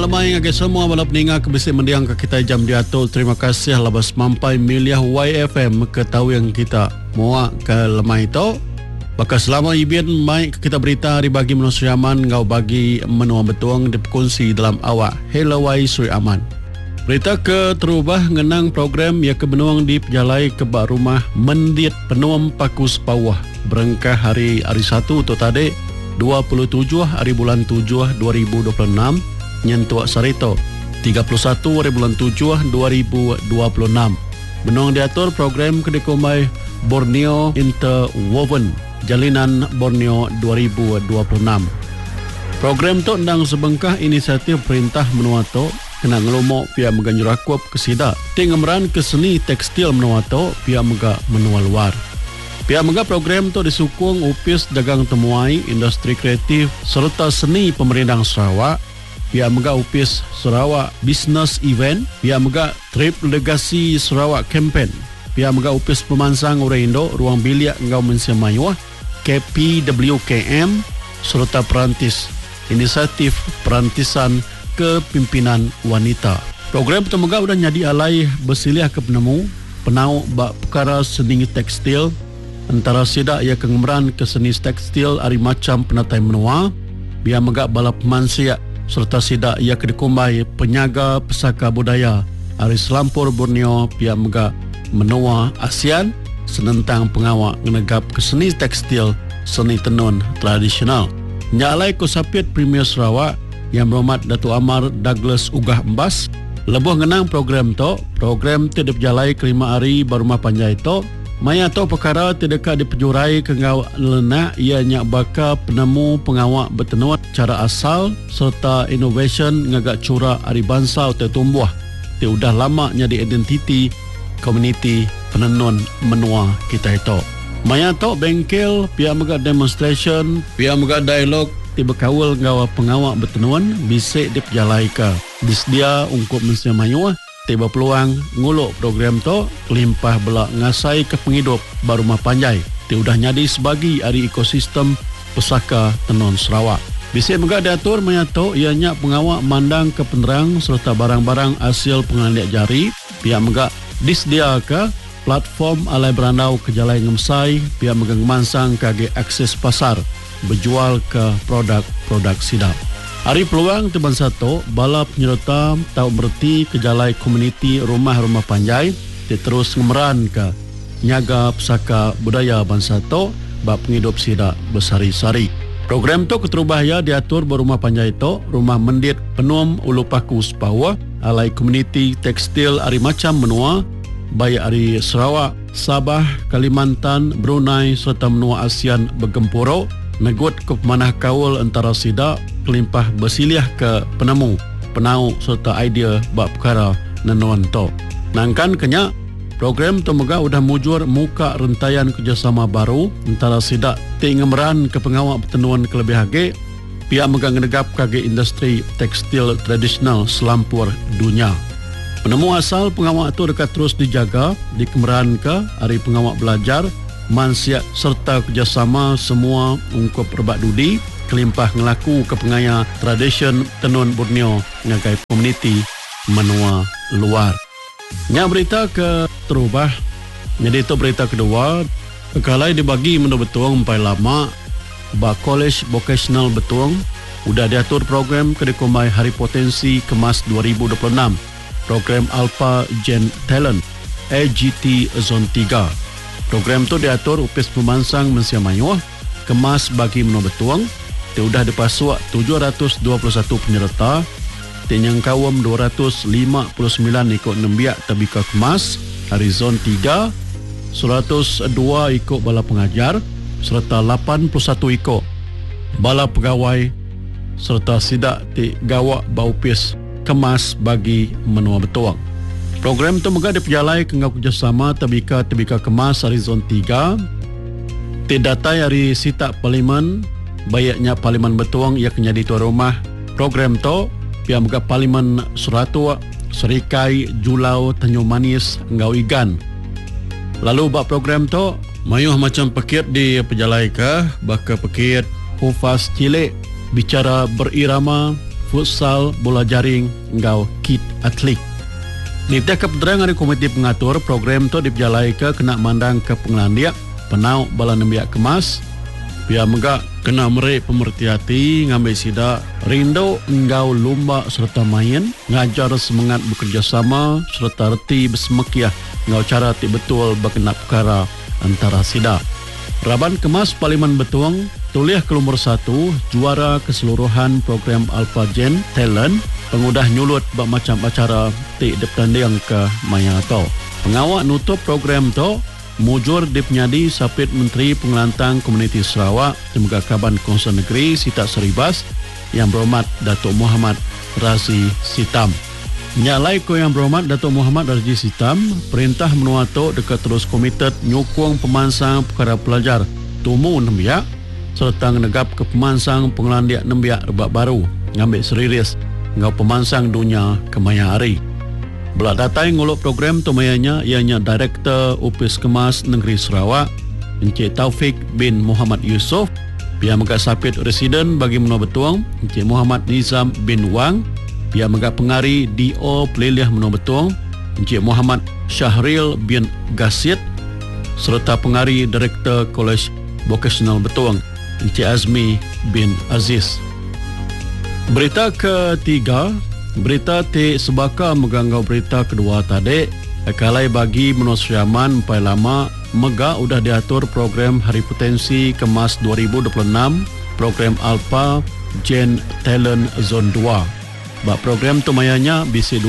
lemai ngake semua balap ninga kebisi mendiang ke kita jam diatul. Terima kasih labas mampai miliah YFM ke tahu yang kita muak ke lemai itu. Baka selama ibian mai kita berita hari bagi manusia aman ngau bagi menua betuang diperkongsi dalam awak Helawai Suri Aman. Berita ke terubah ngenang program ya kebenuang di pejalai kebak rumah mendit penuam pakus pawah berengkah hari 1 tu tadi 27 hari bulan 7 2026 nyentuak sarito 31 hari bulan 7 2026. Benong diatur program kedekomai Borneo Interwoven Jalinan Borneo 2026. Program tu ndang sebengkah inisiatif perintah menua tu kena ngelomok pihak meganjurakuap kesida tinggemeran ke seni tekstil menua tu pihak mega menua luar. Pihak mega program tu disukung upis dagang temuai industri kreatif serta seni pemerintah Sarawak. Pihak mega upis Sarawak Business Event, pihak mega Trip Legasi Sarawak Campaign, pihak mega upis pemansang orang Indo ruang biliak ngau mensiamayuah KPWKM serta perantis inisiatif perantisan kepimpinan wanita. Program temoga udah nyadi alai bersilih ke penemu penau bak perkara seni tekstil antara sidak ia kengemeran ke seni tekstil ari macam penatai menua biar megak balap mansia serta sidak ia kedekumbai penyaga pesaka budaya ari Selampur Borneo biar megak menua ASEAN senentang pengawak ngenegap ke seni tekstil seni tenun tradisional. Nyalai Kosapit Premier Sarawak yang berhormat Datuk Amar Douglas Ugah Embas lebuh ngenang program tu. Program tu diperjalai ke 5 hari berumah panjai tu. Maya tu perkara tidak dipejurai ke ngau lenak ianya baka penemu pengawak bertenun cara asal serta innovation ngagak curah hari bangsa atau tumbuh. Ti udah lama nyadi identiti komuniti penenun menua kita itu. Maya tu bengkel pihak mega demonstration, pihak mega dialog tiba kawal ngawa pengawak bertenun bisik diperjalai ke disdia ungkup mensia mayuah tiba peluang nguluk program tu kelimpah belak ngasai ke penghidup barumah panjai ti udah nyadi sebagi ari ekosistem pusaka tenun Sarawak. Bisik mega diatur menyatu ianya pengawak mandang ke penerang serta barang-barang hasil pengaliak jari pihak mega disdia ke platform alai berandau ke jalai ngemsai pihak mega ngemansang kage akses pasar berjual ke produk-produk sidap. Hari peluang teban satu balap penyerta tahu berti ke jalai komuniti rumah-rumah panjai terus ngemeran ke nyaga pesaka budaya bangsa tu bab penghidup sidap bersari-sari. Program tu keterubahaya diatur berumah panjai tu rumah mendit penuam ulu paku sepawa alai komuniti tekstil ari macam menua baik ari Sarawak, Sabah, Kalimantan, Brunei serta menua ASEAN bergempuro negut ke pemanah kawal antara sidak kelimpah bersilih ke penemu penau serta idea bab perkara nenuan to. Nangkan kenyak program temoga udah mujur muka rentaian kerjasama baru antara sidak tingemeran ke pengawak pertenuan kelebih hage pihak megang negap kage industri tekstil tradisional selampur dunia. Penemu asal pengawak itu dekat terus dijaga dikemeran ke hari pengawak belajar mansiat serta kerjasama semua ungkup perbat dudi kelimpah ngelaku ke pengaya tradision tenun Borneo ngagai komuniti menua luar. Nya berita ke terubah jadi itu berita kedua kekalai dibagi menurut betuang sampai lama ba College Vocational betuang udah diatur program kedekomai hari potensi kemas 2026 program Alpha Gen Talent AGT Zone 3. Program tu diatur upis pemansang mensia mayuah kemas bagi menua betuang dia udah dipasuak 721 penyerta tenyang kawam 259 ikut nembiak tabika kemas hari zon 3 102 ikut bala pengajar serta 81 ikut bala pegawai serta sidak ti gawak baupis kemas bagi menua betuang. Program itu mega diperjalai ke ngau kerjasama tabika kemas hari zon 3 tidatai hari sitak parlimen bayaknya parlimen betuang ia kenyadi tuan rumah program tu pihak mega parlimen Suratua Serikai Julau Tanjung Manis ngau igan. Lalu bak program tu mayuh macam pekit di perjalai ke baka pekit hufaz cilik bicara berirama futsal, bola jaring, ngau kit atlet. Di tiap kepentingan dari komiti pengatur program tu diperjalai ke kena mandang ke pengelandia penau bala nembiak kemas. Biar megak kena merik pemerhati ngambil sida rindu engkau lomba serta main ngajar semangat bekerjasama serta reti bersemekiah ngau cara ti betul berkenap perkara antara sida. Raban Kemas Parlimen Betuang tuliah ke nombor 1 juara keseluruhan program Alpha Gen Talent pengudah nyulut bermacam acara ti diptanding ke maya to. Pengawak nutup program to mujur dipnyadi sapit Menteri Pengelantang Komuniti Sarawak Lembaga Kaban Kongsian Negeri Sita Seribas yang berhormat Datuk Muhammad Razi Sitam. Nyalai ko yang berhormat Datuk Muhammad Razi Sitam perintah menuatuk dekat terus komited nyukung pemansang perkara pelajar tumu nembiak serta negap ke pemansang pengelandiak nembiak rebak baru ngambil serius ngau pemansang dunia kemaya hari. Belak datai nguluk program tu mayanya ianya Direktur Upis Kemas Negeri Sarawak Encik Taufik bin Muhammad Yusof, biar megak sapit residen bagi Menua Betuang Encik Muhammad Nizam bin Wang, biar megak pengari DO Peliliah Menua Betuang Encik Muhammad Syahril bin Gasit serta pengari Direktur Kolej Vokasional Betuang Encik Azmi bin Aziz. Berita ketiga, berita ti sebaka meganggau berita kedua tadi. Kalai bagi Menua Sriaman empai lama mega udah diatur program Hari Potensi Kemas 2026 program Alpha Gen Talent Zone 2. Bak program tu mayanya bisi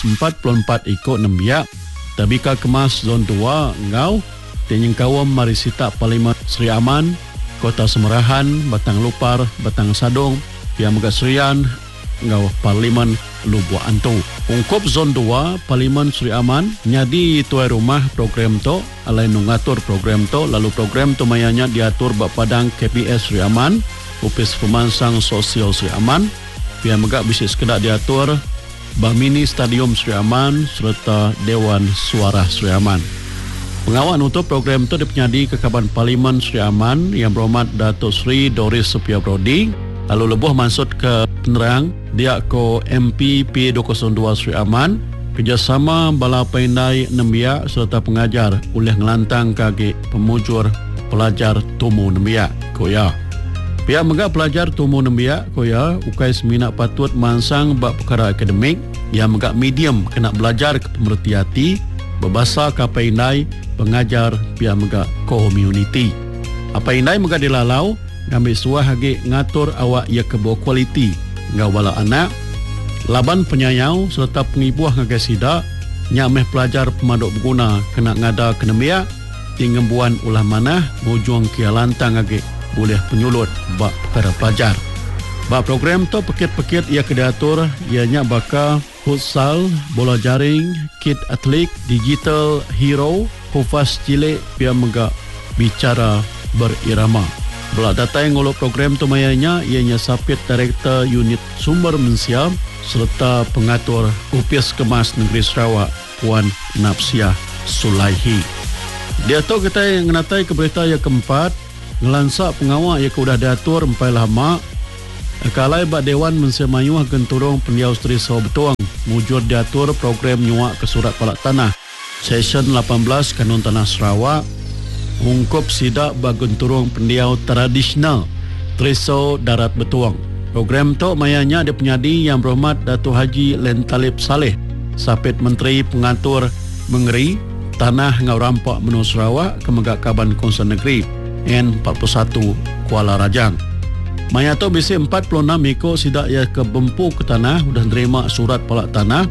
244 ikut nembiak. Tabika Kemas Zone 2 ngau tinyeng kawam Marisita Parlimen Sri Aman, Kota Semerahan, Batang Lupar, Batang Sadong, yang mega Serian ngau Parlimen Lubuk Antu. Ungkop Zon 2 Parlimen Sri Aman nyadi tuai rumah program to alai nungatur program to lalu program tu mayanya diatur bak padang KPS Sri Aman, Upis Pemansang Sosial Sri Aman, biar megak bisa sekedar diatur bak mini Stadium Sri Aman serta Dewan Suara Sri Aman. Pengawal nutup program tu dipenyadi ke Kaban Parlimen Sri Aman yang berhormat Datuk Sri Doris Sophia Brody. Lalu lebuh maksud ke penerang dia ko MP P202 Sri Aman kerjasama bala pendai nembiak serta pengajar oleh ngelantang kaki pemujur pelajar tumu nembiak koya. Pihak megak pelajar tumu nembiak koya ukai seminat patut mansang bak perkara akademik yang megak medium kena belajar ke pemerhati berbahasa ke pendai pengajar pihak megak community. Apa indai megak dilalau ngambil suah hagi ngatur awak ia kebo kualiti ngawala anak laban penyayau serta pengibuah ngagai sida nyameh pelajar pemaduk berguna kena ngada kenembiak tinggembuan ulah manah mujung kia lantang ngagi boleh penyulut bak perkara pelajar. Bak program tu pekit-pekit ia kedatur ianya baka futsal, bola jaring, kit atlet, digital hero, hufaz cilik pia megak bicara berirama. Belak data yang ngolok program tu mayanya ianya sapit Direktur Unit Sumber Manusia serta pengatur Upis Kemas Negeri Sarawak Puan Napsia Sulaihi. Dia tu kita yang ngenatai ke berita yang keempat ngelansak pengawal yang sudah diatur empai lama kalai bak Dewan Mensemayuh genturung pendiau Seri Saw Betuang mujur diatur program nyuak ke Surat Palak Tanah Session 18 Kanun Tanah Sarawak ungkop sidak bagunturung pendiau tradisional Trisau Darat Betuang. Program tu mayanya ada penyadi yang berhormat Datuk Haji Len Talib Saleh sapit Menteri Pengatur Mengeri Tanah Ngau Rampak Menua Sarawak Kemegak Kaban Kongsian Negeri N41 Kuala Rajang. Maya tu bisi 46 ikut sidak ia ke Bempu ke tanah sudah nerima surat palak tanah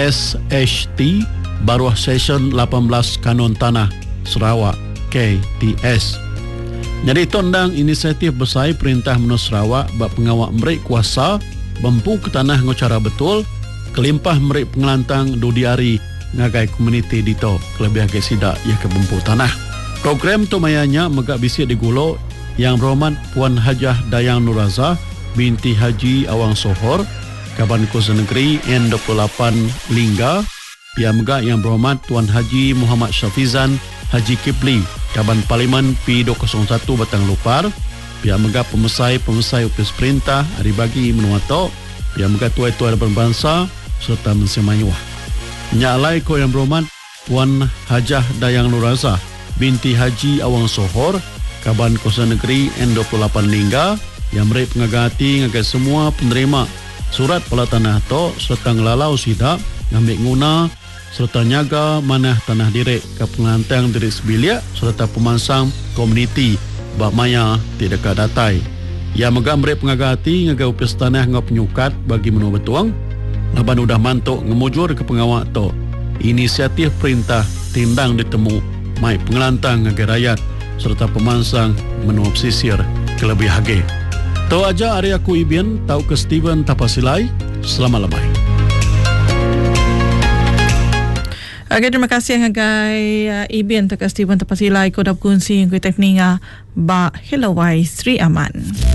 SHT Baruah Session 18 Kanun Tanah Sarawak KTS. Jadi tondang inisiatif besar Perintah Menua Sarawak bak pengawak merik kuasa Bempu ke tanah ngocara betul kelimpah merik pengelantang dudiari ngagai komuniti dito kelebih agak sidak ia ke Bempu tanah. Program tu mayanya megak bisi digulo yang berhormat Puan Hajah Dayang Nuraza binti Haji Awang Sohor Kaban Kongsian Negeri N28 Lingga pihak megak yang berhormat Tuan Haji Muhammad Syafizan Haji Kipli Kaban Parlimen P201 Batang Lupar pihak megak pemesai Upis Perintah hari bagi menuatok yang tuai-tuai berbangsa serta mensemayuah. Nyalai ko yang berhormat Puan Hajah Dayang Nuraza binti Haji Awang Sohor Kaban Kosa Negeri N28 Lingga yang mereka pengagati ngagai semua penerima surat pelatanah to serta ngelalau sida ngambil guna serta nyaga manah tanah direk ke pengantang diri sebilia serta pemansang komuniti bak maya tidak datai. Yang megam mereka pengagati ngagai upis tanah ngau penyukat bagi menu betuang laban udah mantuk ngemujur ke pengawak to inisiatif perintah tindang ditemu mai pengelantang ngagai rakyat serta pemansang menu pesisir kelebih hage. Tahu aja hari aku Ibian, tahu ke Steven Tapasilai. Selamat lemai. Okay, terima kasih ngagai Ibian ke Steven Tapasilai ko dap kunsi ngui tekninga ba helawai Sri Aman.